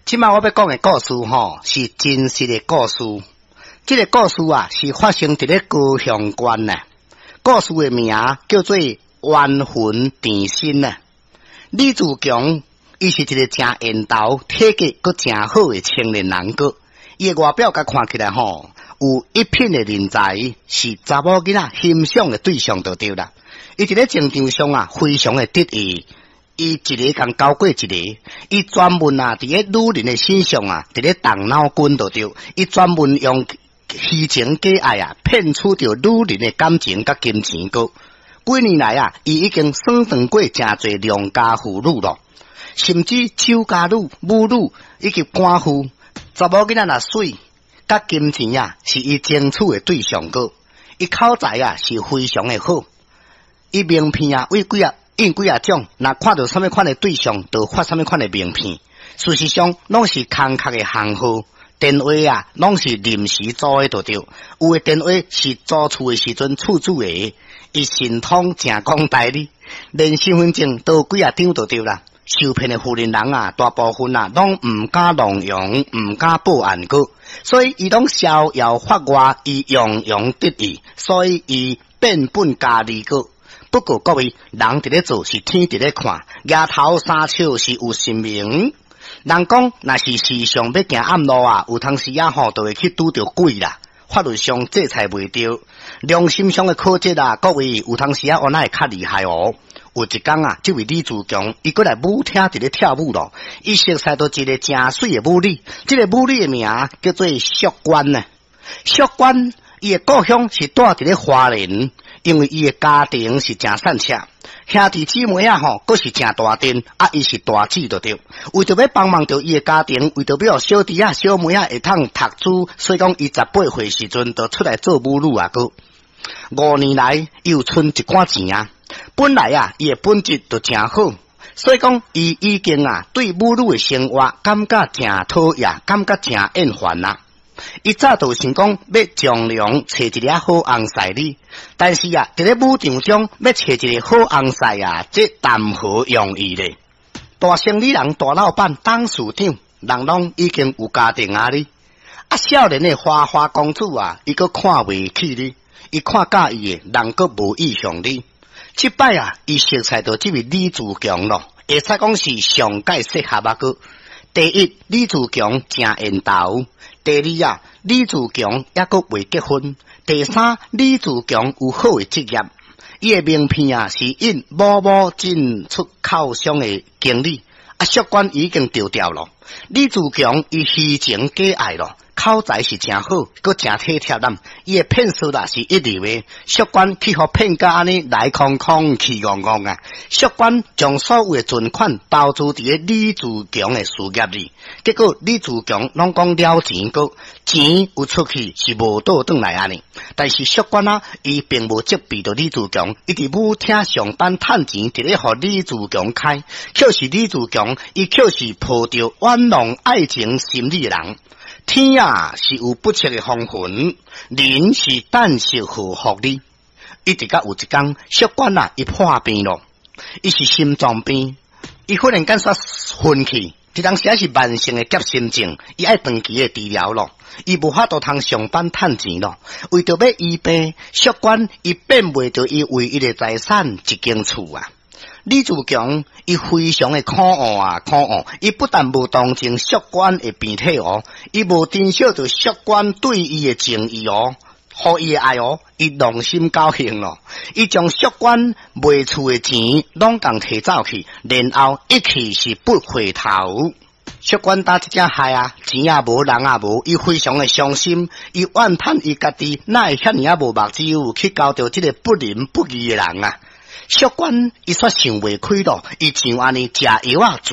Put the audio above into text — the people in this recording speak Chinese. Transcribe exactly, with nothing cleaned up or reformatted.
即摆我要讲的故事吼，是真实的故事。这个故事啊，是发生伫咧高雄县呐。故事的名叫做《冤魂甜心》呐。李自强，伊是一个真缘投、体格阁真好的青年人个。伊的外表甲看起来吼，有一品的人才，是查某囡仔欣赏的对象就对啦。伊伫咧情场上啊，非常的得意。伊一个共交过一个，伊专门啊，伫咧女人的身上啊，伫咧动脑筋就对。伊专门用虚情假爱啊，骗取着女人的感情甲金钱个。几年来啊，伊已经算断过真侪良家妇女咯，甚至酒家女、母女以及官夫，查某囡仔若水，甲金钱啊，是伊争取的对象个。伊口才啊，是非常的好，伊名片啊，为几啊。印几啊种，若看到什么款的对象，就发什么款的名片。事实上，拢是空壳的行号，电话啊，拢是临时租的，就对。有的电话是租厝的时阵厝主的，伊神通正讲代理，连身份证都有几啊张就对啦。受骗的富人人啊，大部分啊，拢唔敢乱用，唔敢报案个，所以伊拢逍遥法外，伊洋洋得意，所以伊变本加厉个。不过各位，人伫咧做是天伫咧看，额头三笑是有神明。人讲若是时常要行暗路啊，有当时啊吼，就会去拄着鬼啦。法律上制裁袂着，良心上的考验啊，各位有当时啊，我那会较厉害哦。有一天啊，这位李自强，伊过来舞厅伫咧跳舞咯，伊熟悉到一个真水的舞女，这个舞女的名叫做淑娟呢。淑娟伊的故乡是住伫咧花莲。因为伊的家庭是真善车，兄弟姊妹啊吼，阁是真大阵，啊伊是大姊就对。为着要帮忙着伊的家庭，为着要小弟啊、小妹啊会通读书，所以讲伊十八岁时阵就出来做舞女啊个。五年来又存一寡钱啊，本来啊伊的本质就真好，所以讲伊已经啊对舞女的生活感觉真讨厌，感觉真厌烦啊。伊早就想讲要尽量找一个好翁婿哩，但是啊，伫咧舞场中要找一个好翁婿啊，这谈何容易咧？大生意人、大老板、董事长，人拢已经有家庭啊哩。啊，少年的花花公主啊，伊个看袂起哩，伊看介意的，人个无意向哩。即摆啊，伊熟悉到这位李自强咯，会使讲是上界适合啊个。第一，李自强真缘投。第二啊，李自强也阁未结婚。第三，李自强有好的职业，伊的名片啊是印某某进出口商的经理。啊，淑娟已经丢掉了。李自强伊虚情假爱咯，口才是真好，阁真体贴咱。伊的骗术啦是一流的。淑娟去互骗甲安尼来空空去戆戆啊！淑娟将所有的存款投资伫咧李自强的事业里，结果李自强拢讲了钱个钱有出去是无倒转来安尼。但是淑娟啊，伊并无责备到李自强，伊伫舞厅上班趁钱，伫咧互李自强开，却是李自强，伊却是抱着冤枉爱情心理的人。天啊，是有不测的风云，人是旦夕祸福哩。一直到有一天，淑娟啊，伊破病咯，伊是心脏病，伊忽然间煞昏去，这当时是慢性的急心症，伊爱长期的治疗咯，伊无法度通上班趁钱咯，为着要医病，淑娟伊变卖着伊唯一的财产一间厝啊。李自强伊非常的可恶啊，可恶！伊不但无同情淑娟的病体哦，伊无珍惜着淑娟对伊的情谊哦，互伊的爱哦，伊良心高兴咯。伊将淑娟卖厝的钱拢共摕走去，然后一去是不回头。淑娟打一只害啊，钱也无，人也无，伊非常的伤心，伊怨叹伊家己哪会遐尔啊无目睭有去交着这个不仁不义的人啊！淑娟伊煞想袂开咯，伊像安尼食药啊。